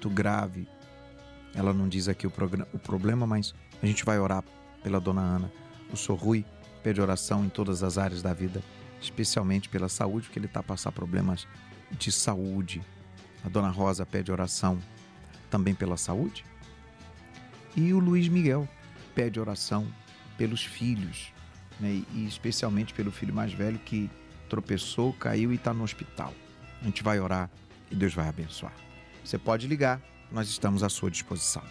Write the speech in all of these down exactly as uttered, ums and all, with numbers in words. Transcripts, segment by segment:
muito grave. Ela não diz aqui o, programa, o problema, mas a gente vai orar pela dona Ana. O senhor Rui pede oração em todas as áreas da vida, especialmente pela saúde, porque ele está a passar problemas de saúde. A dona Rosa pede oração também pela saúde. E o Luiz Miguel pede oração pelos filhos, né? E especialmente pelo filho mais velho que tropeçou, caiu e está no hospital. A gente vai orar e Deus vai abençoar. Você pode ligar, nós estamos à sua disposição.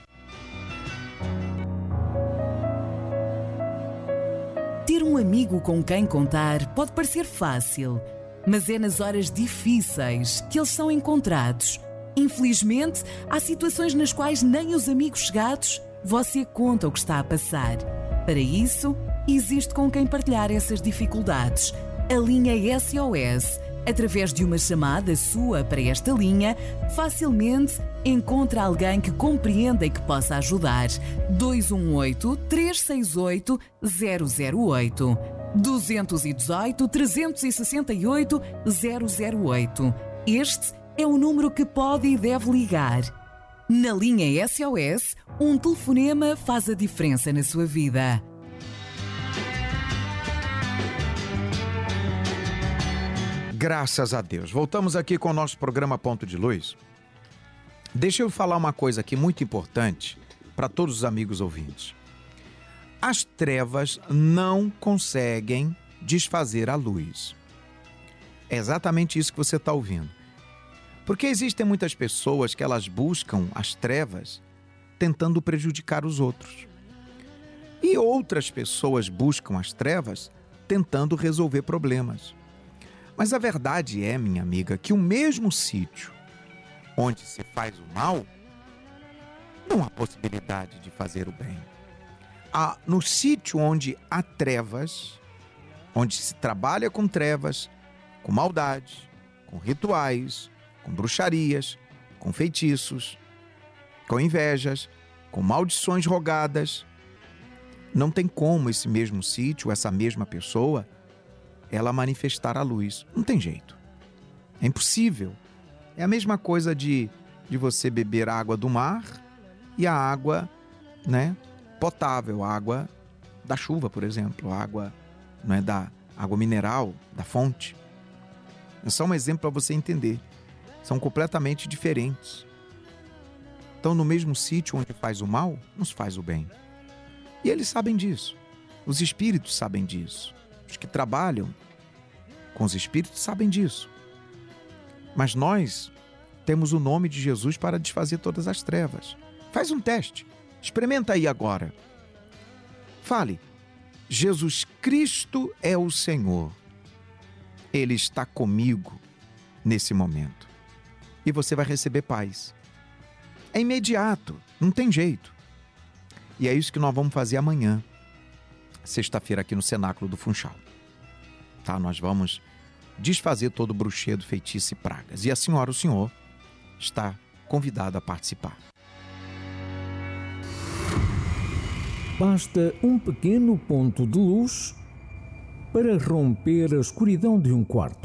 Ter um amigo com quem contar pode parecer fácil, mas é nas horas difíceis que eles são encontrados. Infelizmente, há situações nas quais nem os amigos chegados você conta o que está a passar. Para isso, existe com quem partilhar essas dificuldades. A linha S O S, através de uma chamada sua para esta linha, facilmente encontra alguém que compreenda e que possa ajudar. dois um oito, três seis oito, zero zero oito. dois um oito, três seis oito, zero zero oito. Este é o número que pode e deve ligar. Na linha S O S, um telefonema faz a diferença na sua vida. Graças a Deus. Voltamos aqui com o nosso programa Ponto de Luz. Deixa eu falar uma coisa aqui muito importante para todos os amigos ouvintes. As trevas não conseguem desfazer a luz. É exatamente isso que você está ouvindo. Porque existem muitas pessoas que elas buscam as trevas tentando prejudicar os outros. E outras pessoas buscam as trevas tentando resolver problemas. Mas a verdade é, minha amiga, que o mesmo sítio onde se faz o mal, não há possibilidade de fazer o bem. Há, no sítio onde há trevas, onde se trabalha com trevas, com maldade, com rituais, com bruxarias, com feitiços, com invejas, com maldições rogadas, não tem como esse mesmo sítio, essa mesma pessoa, ela manifestar a luz. Não tem jeito. É impossível. É a mesma coisa de, de você beber a água do mar e a água, né, potável, a água da chuva, por exemplo, a água, não é, da água mineral, da fonte. É só um exemplo para você entender. São completamente diferentes. Então, no mesmo sítio onde faz o mal, nos faz o bem. E eles sabem disso. Os espíritos sabem disso. Os que trabalham com os espíritos sabem disso. Mas nós temos o nome de Jesus para desfazer todas as trevas. Faz um teste. Experimenta aí agora. Fale: Jesus Cristo é o Senhor. Ele está comigo nesse momento. E você vai receber paz. É imediato, não tem jeito. E é isso que nós vamos fazer amanhã, sexta-feira, aqui no Cenáculo do Funchal. Tá? Nós vamos desfazer todo o bruxedo, feitiço e pragas. E a senhora, o senhor, está convidado a participar. Basta um pequeno ponto de luz para romper a escuridão de um quarto.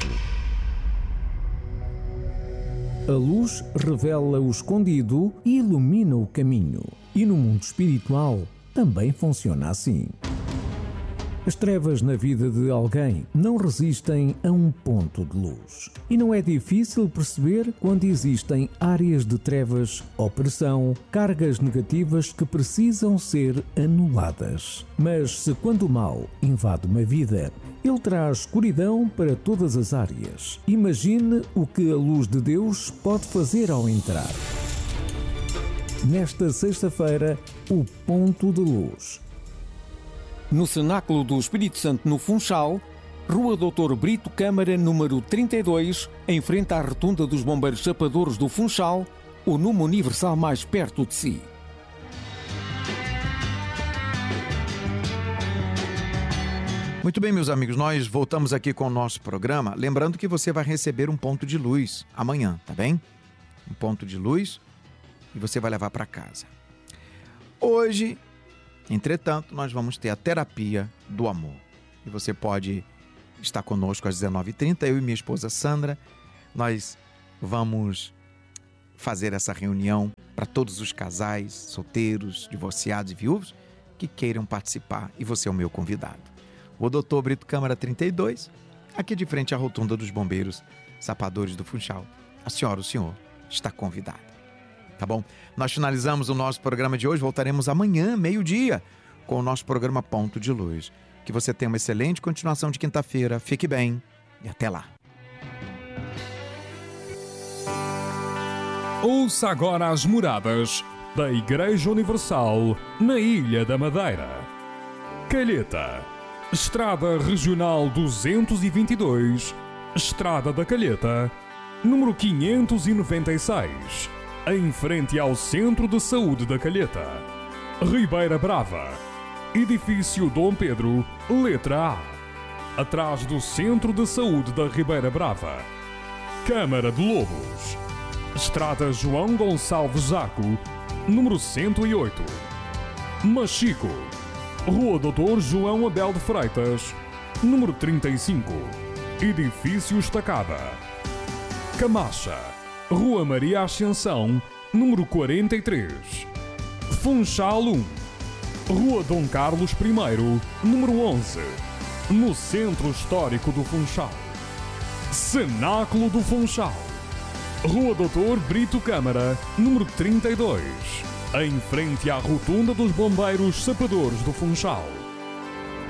A luz revela o escondido e ilumina o caminho. E no mundo espiritual também funciona assim. As trevas na vida de alguém não resistem a um ponto de luz. E não é difícil perceber quando existem áreas de trevas, opressão, cargas negativas que precisam ser anuladas. Mas se quando o mal invade uma vida, ele traz escuridão para todas as áreas. Imagine o que a luz de Deus pode fazer ao entrar. Nesta sexta-feira, o ponto de luz. No Cenáculo do Espírito Santo, no Funchal, Rua doutor Brito Câmara, número trinta e dois, em frente à Rotunda dos Bombeiros Chapadores do Funchal, o número universal mais perto de si. Muito bem, meus amigos, nós voltamos aqui com o nosso programa, lembrando que você vai receber um ponto de luz amanhã, tá bem? Um ponto de luz e você vai levar para casa. Hoje, entretanto, nós vamos ter a terapia do amor. E você pode estar conosco às dezenove e trinta, eu e minha esposa Sandra. Nós vamos fazer essa reunião para todos os casais, solteiros, divorciados e viúvos que queiram participar, e você é o meu convidado. O doutor Brito Câmara trinta e dois, aqui de frente à rotunda dos bombeiros sapadores do Funchal. A senhora, o senhor, está convidado. Tá bom? Nós finalizamos o nosso programa de hoje, voltaremos amanhã, meio-dia, com o nosso programa Ponto de Luz. Que você tenha uma excelente continuação de quinta-feira, fique bem e até lá. Ouça agora as moradas da Igreja Universal na Ilha da Madeira. Calheta, Estrada Regional duzentos e vinte e dois, Estrada da Calheta, número quinhentos e noventa e seis, em frente ao Centro de Saúde da Calheta. Ribeira Brava, Edifício Dom Pedro, letra A, atrás do Centro de Saúde da Ribeira Brava. Câmara de Lobos, Estrada João Gonçalves Zaco, número cento e oito. Machico, Rua doutor João Abel de Freitas, número trinta e cinco, Edifício Estacada. Camacha, Rua Maria Ascensão, número quarenta e três. Funchal um, Rua Dom Carlos I, número onze, no Centro Histórico do Funchal. Cenáculo do Funchal, Rua doutor Brito Câmara, número trinta e dois, em frente à rotunda dos bombeiros sapadores do Funchal.